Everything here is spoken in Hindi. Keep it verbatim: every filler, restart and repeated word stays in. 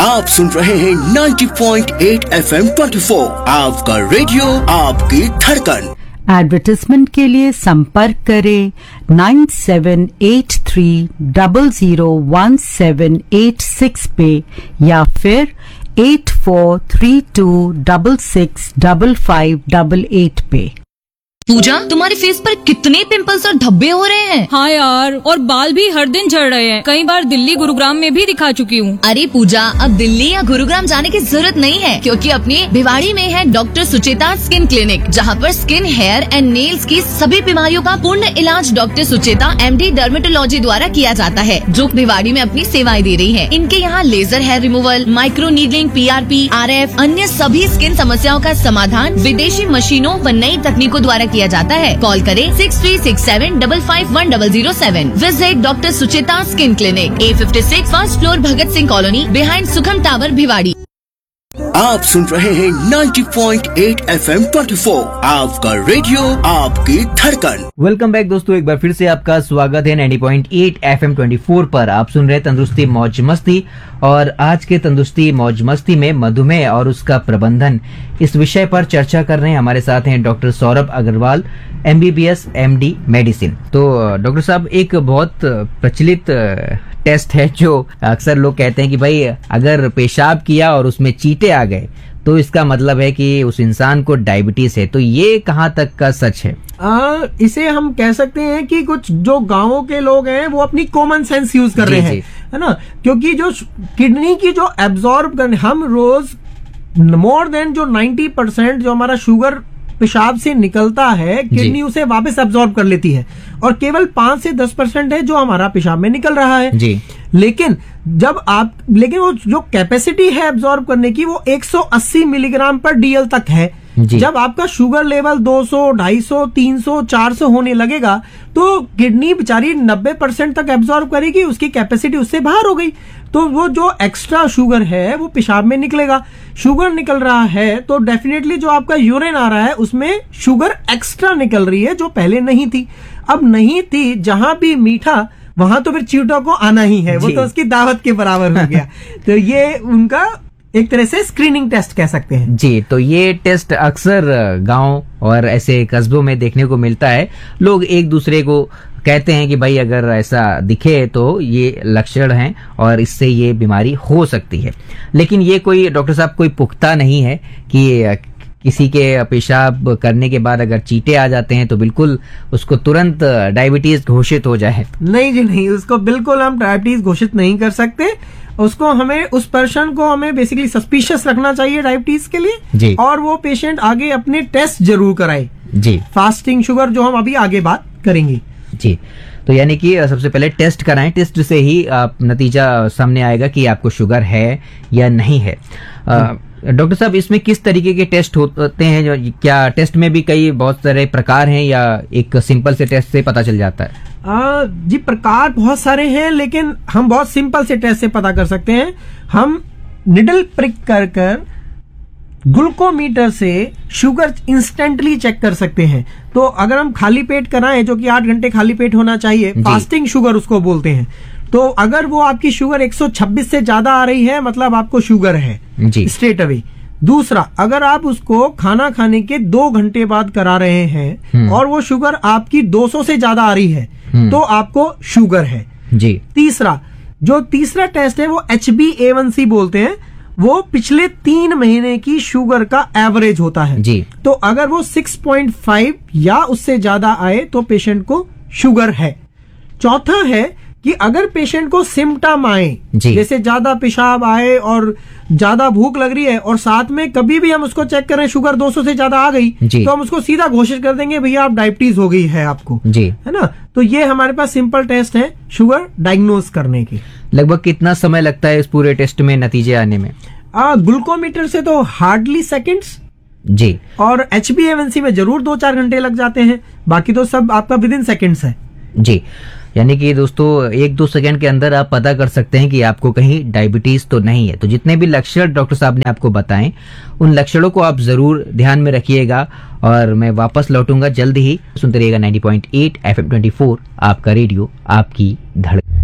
आप सुन रहे हैं नब्बे पॉइंट आठ एफ एम चौबीस, आपका रेडियो आपकी धड़कन। एडवर्टाइजमेंट के लिए संपर्क करें nine seven eight three double zero one seven eight six पे या फिर eight four three to double six double five double eight पे। पूजा, तुम्हारे फेस पर कितने पिंपल्स और धब्बे हो रहे हैं। हाँ यार, और बाल भी हर दिन झड़ रहे हैं। कई बार दिल्ली गुरुग्राम में भी दिखा चुकी हूँ। अरे पूजा, अब दिल्ली या गुरुग्राम जाने की जरूरत नहीं है, क्योंकि अपने भिवाड़ी में है डॉक्टर सुचेता स्किन क्लिनिक, जहाँ पर स्किन, हेयर एंड नेल्स की सभी बीमारियों का पूर्ण इलाज डॉक्टर सुचेता एमडी डर्मेटोलॉजी द्वारा किया जाता है, जो भिवाड़ी में अपनी सेवाएं दे रही है। इनके यहाँ laser hair removal, micro needling, PRP, RF, अन्य सभी स्किन समस्याओं का समाधान विदेशी मशीनों व नई तकनीकों द्वारा किया जाता है। कॉल करें six three six seven double five one double zero seven. Visit doctor Sucheta skin clinic, ए fifty six, first floor, Bhagat Singh colony, behind सुखम टावर, भिवाड़ी। आप सुन रहे हैं नब्बे पॉइंट आठ एफ एम चौबीस, आपका रेडियो आपकी धड़कन। वेलकम बैक दोस्तों, एक बार फिर से आपका स्वागत है नब्बे पॉइंट आठ एफ एम चौबीस पर। आप सुन रहे हैं तंदुरुस्ती मौज मस्ती, और आज के तंदुरुस्ती मौज मस्ती में मधुमेह और उसका प्रबंधन, इस विषय पर चर्चा कर रहे हैं। हमारे साथ हैं doctor Saurabh Agarwal, MBBS MD medicine. तो डॉक्टर साहब, एक बहुत प्रचलित टेस्ट है जो अक्सर लोग कहते हैं कि भाई अगर पेशाब किया और उसमें चींटे आ गए तो इसका मतलब है कि उस इंसान को डायबिटीज है। तो ये कहाँ तक का सच है? आ, इसे हम कह सकते हैं कि कुछ जो गांवों के लोग हैं वो अपनी कॉमन सेंस यूज कर रहे हैं, है ना, क्योंकि जो किडनी की जो एब्जॉर्ब करने, हम रोज मोर देन जो नब्बे परसेंट जो हमारा शुगर पेशाब से निकलता है, किडनी उसे वापस एब्जॉर्ब कर लेती है, और केवल पांच से दस परसेंट है जो हमारा पेशाब में निकल रहा है जी। लेकिन जब आप लेकिन वो जो कैपेसिटी है एब्जॉर्ब करने की, वो एक सौ अस्सी मिलीग्राम पर डीएल तक है। जब आपका शुगर लेवल दो सौ, ढाई सौ, तीन सौ, चार सौ होने लगेगा तो किडनी बेचारी नब्बे परसेंट तक एब्जॉर्ब करेगी, उसकी कैपेसिटी उससे बाहर हो गई, तो वो जो एक्स्ट्रा शुगर है वो पेशाब में निकलेगा। शुगर निकल रहा है तो डेफिनेटली जो आपका यूरिन आ रहा है उसमें शुगर एक्स्ट्रा निकल रही है जो पहले नहीं थी। अब नहीं थी, जहां भी मीठा वहां तो फिर चींटों को आना ही है, वो तो उसकी दावत के बराबर हो गया। तो ये उनका एक तरह से स्क्रीनिंग टेस्ट कह सकते हैं जी। तो ये टेस्ट अक्सर गांव और ऐसे कस्बों में देखने को मिलता है। लोग एक दूसरे को कहते हैं कि भाई अगर ऐसा दिखे तो ये लक्षण हैं और इससे ये बीमारी हो सकती है। लेकिन ये कोई, डॉक्टर साहब, कोई पुख्ता नहीं है कि किसी के पेशाब करने के बाद अगर चींटे आ जाते हैं तो बिल्कुल उसको तुरंत डायबिटीज घोषित हो जाए। नहीं जी नहीं, उसको बिल्कुल हम डायबिटीज घोषित नहीं कर सकते। उसको हमें, उस पर्सन को हमें बेसिकली सस्पिशियस रखना चाहिए डायबिटीज के लिए जी। और वो पेशेंट आगे अपने टेस्ट जरूर कराए जी, फास्टिंग शुगर, जो हम अभी आगे बात करेंगे जी। तो यानी कि सबसे पहले टेस्ट कराएं, टेस्ट से ही आप नतीजा सामने आएगा कि आपको शुगर है या नहीं है। डॉक्टर साहब, इसमें किस तरीके के टेस्ट होते हैं? जो क्या टेस्ट में भी कई बहुत सारे प्रकार हैं या एक सिंपल से टेस्ट से पता चल जाता है? आ, जी, प्रकार बहुत सारे हैं, लेकिन हम बहुत सिंपल से टेस्ट से पता कर सकते हैं। हम निडल प्रिक कर कर ग्लूकोमीटर से शुगर इंस्टेंटली चेक कर सकते हैं। तो अगर हम खाली पेट कराएं, जो कि आठ घंटे खाली पेट होना चाहिए, फास्टिंग शुगर उसको बोलते हैं, तो अगर वो आपकी शुगर एक सौ छब्बीस से ज्यादा आ रही है, मतलब आपको शुगर है स्ट्रेट अवे। दूसरा, अगर आप उसको खाना खाने के दो घंटे बाद करा रहे हैं और वो शुगर आपकी दो सौ से ज्यादा आ रही है तो आपको शुगर है जी। तीसरा, जो तीसरा टेस्ट है वो एच बी ए वन सी बोलते हैं, वो पिछले तीन महीने की शुगर का एवरेज होता है जी। तो अगर वो छह पॉइंट पाँच या उससे ज्यादा आए तो पेशेंट को शुगर है। चौथा है कि अगर पेशेंट को सिम्टम आए, जैसे ज्यादा पेशाब आए और ज्यादा भूख लग रही है, और साथ में कभी भी हम उसको चेक करें शुगर दो सौ से ज्यादा आ गई, तो हम उसको सीधा घोषित कर देंगे भैया आप डायबिटीज हो गई है आपको जी, है ना। तो ये हमारे पास सिंपल टेस्ट है शुगर डायग्नोज करने के। लगभग कितना समय लगता है इस पूरे टेस्ट में नतीजे आने में? आ, ग्लूकोमीटर से तो हार्डली सेकेंड्स जी, और एच बी ए वन सी में जरूर दो चार घंटे लग जाते हैं, बाकी तो सब आपका विद इन सेकेंड्स है जी। यानी कि दोस्तों एक दो सेकंड के अंदर आप पता कर सकते हैं कि आपको कहीं डायबिटीज तो नहीं है। तो जितने भी लक्षण डॉक्टर साहब ने आपको बताएं, उन लक्षणों को आप जरूर ध्यान में रखिएगा। और मैं वापस लौटूंगा जल्द ही। सुनते रहिएगा नब्बे पॉइंट आठ एफ एम चौबीस, आपका रेडियो आपकी धड़कन।